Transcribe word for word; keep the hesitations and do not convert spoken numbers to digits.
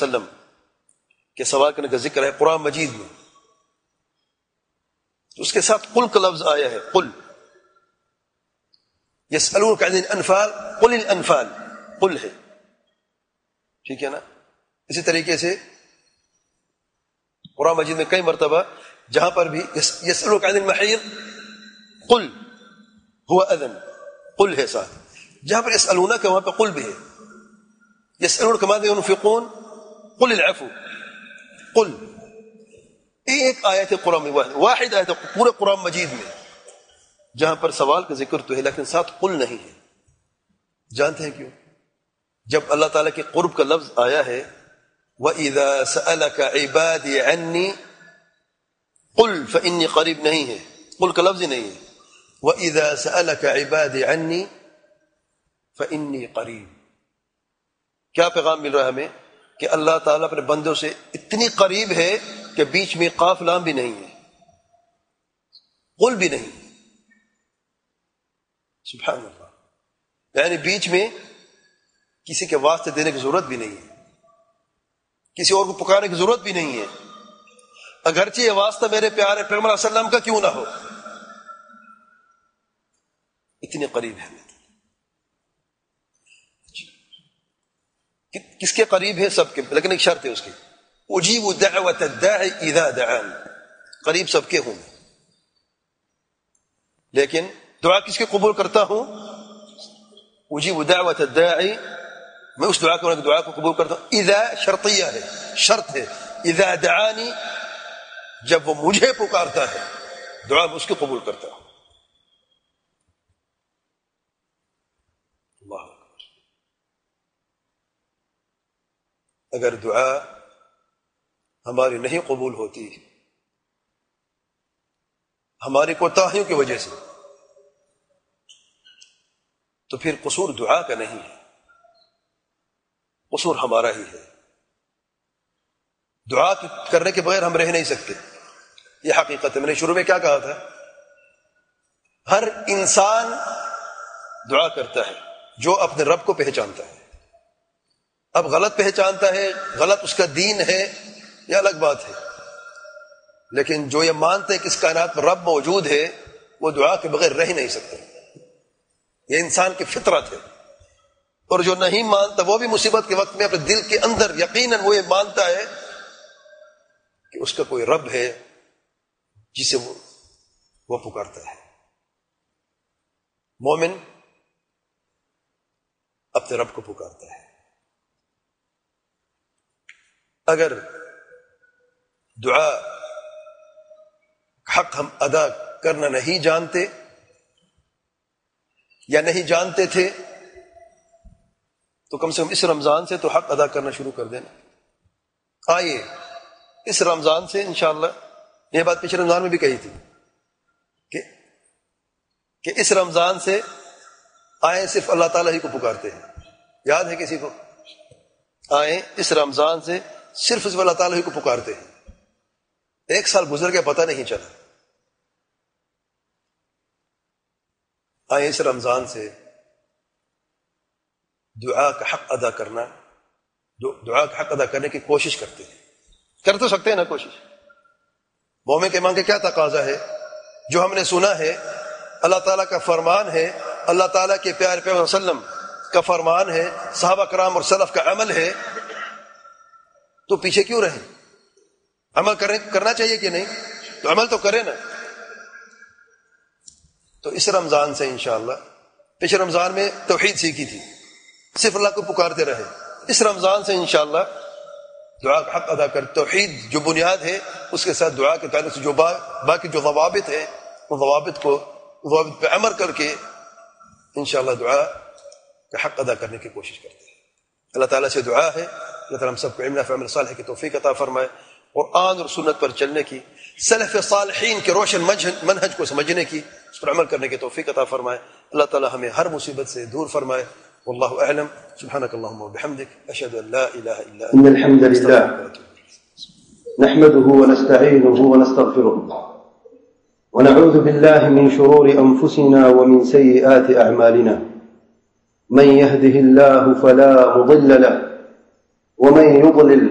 وسلم کے سوال کرنے کا ذکر ہے قرآن مجید میں، اس کے ساتھ قل کا لفظ آیا ہے، قل یسألونک عن الانفال قل الانفال، قل ہے، ٹھیک ہے نا. اسی طریقے سے قرآن مجید میں کئی مرتبہ جہاں پر بھی یسألونک عن المحیض قل هو اذن، قل ہے ساتھ. جہاں پر یسألونک وہاں پہ قل بھی ہے. یسألونک ماذا ينفقون قل العفو، قل ایک آیت قرآن میں واحد آیت پورے قرآن مجید میں جہاں پر سوال کا ذکر تو ہے لیکن ساتھ قل نہیں ہے. جانتے ہیں کیوں؟ جب اللہ تعالیٰ کے قرب کا لفظ آیا ہے وَإِذَا سَأَلَكَ عِبَادِي عَنِّي قُلْ فَإِنِّي قریب نہیں ہے، قل کا لفظ ہی نہیں ہے. وَإِذَا سَأَلَكَ عِبَادِي عَنِّي فَإِنِّي قریب. کیا پیغام مل رہا ہے ہمیں کہ اللہ تعالیٰ اپنے بندوں سے اتنی قریب ہے کہ بیچ میں قاف لام بھی نہیں ہے، قل بھی نہیں، سبحان اللہ. یعنی بیچ میں کسی کے واسطے دینے کی ضرورت بھی نہیں ہے، کسی اور کو پکارنے کی ضرورت بھی نہیں ہے، اگرچہ یہ واسطہ میرے پیارے پیغمبر صلی اللہ علیہ وسلم کا کیوں نہ ہو، اتنی قریب ہے. کس کے قریب ہے؟ سب کے، لیکن ایک شرط ہے اس کی، اجیب دعوت الداعی اذا دعان، قریب سب کے ہوں لیکن دعا کس کے قبول کرتا ہوں؟ اجیب دعوت الداعی، میں اس دعا کو دعا کو قبول کرتا ہوں. اذا شرطیہ ہے، شرط ہے. اذا دعانی، جب وہ مجھے پکارتا ہے دعا میں اس کو قبول کرتا ہوں. اللہ اکبر. اگر دعا ہماری نہیں قبول ہوتی ہماری کوتاہیوں کی وجہ سے تو پھر قصور دعا کا نہیں ہے، قصور ہمارا ہی ہے. دعا کرنے کے بغیر ہم رہ نہیں سکتے، یہ حقیقت ہے. میں نے شروع میں کیا کہا تھا؟ ہر انسان دعا کرتا ہے جو اپنے رب کو پہچانتا ہے. اب غلط پہچانتا ہے، غلط اس کا دین ہے، یہ الگ بات ہے، لیکن جو یہ مانتے کہ اس کائنات میں رب موجود ہے وہ دعا کے بغیر رہ ہی نہیں سکتے. یہ انسان کی فطرت ہے. اور جو نہیں مانتا وہ بھی مصیبت کے وقت میں اپنے دل کے اندر یقیناً وہ یہ مانتا ہے کہ اس کا کوئی رب ہے جسے وہ وہ پکارتا ہے. مومن اپنے رب کو پکارتا ہے. اگر دعا حق ہم ادا کرنا نہیں جانتے یا نہیں جانتے تھے تو کم سے کم اس رمضان سے تو حق ادا کرنا شروع کر دینا. آئیے اس رمضان سے انشاءاللہ، یہ بات پچھلے رمضان میں بھی کہی تھی کہ کہ اس رمضان سے آئیں صرف اللہ تعالیٰ ہی کو پکارتے ہیں. یاد ہے کسی کو؟ آئیں اس رمضان سے صرف صرف اللہ تعالیٰ ہی کو پکارتے ہیں. ایک سال گزر گیا پتہ نہیں چلا. آئیں اس رمضان سے دعا کا حق ادا کرنا، دعا کا حق ادا کرنے کی کوشش کرتے ہیں. کر تو سکتے ہیں نا کوشش. مومن کے ایمان کے کیا تقاضا ہے؟ جو ہم نے سنا ہے اللہ تعالیٰ کا فرمان ہے، اللہ تعالیٰ کے پیارے پیغمبر صلی اللہ علیہ وسلم کا فرمان ہے، صحابہ کرام اور سلف کا عمل ہے، تو پیچھے کیوں رہیں؟ عمل کرنے کرنا چاہیے کہ نہیں؟ تو عمل تو کرے نا. تو اس رمضان سے انشاءاللہ، پچھلے رمضان میں توحید سیکھی تھی، صرف اللہ کو پکارتے رہے. اس رمضان سے انشاءاللہ دعا کا حق ادا کر، توحید جو بنیاد ہے اس کے ساتھ دعا کے تعلق سے جو با باقی جو ضوابط ہے ان ضوابط کو ضوابط پہ عمل کر کے انشاءاللہ دعا کا حق ادا کرنے کی کوشش کرتے ہیں. اللہ تعالیٰ سے دعا ہے اللہ تعالیٰ ہم سب کو علم نافع عمل صالح کی توفیق عطا فرمائے، قرآن اور سنت پر چلنے کی، سلف صالحین کے روشن منہج کو سمجھنے کی، اس پر عمل کرنے کی توفیق عطا فرمائے. اللہ تعالیٰ ہمیں ہر مصیبت سے دور فرمائے. واللہ اعلم. سبحانك اللهم وبحمدك اشهد ان لا اله الا انت. ان الحمد لله نحمده ونستعينه ونستغفره ونعوذ بالله من شرور انفسنا ومن سيئات اعمالنا. من يهده الله فلا مضل له ومن يضلل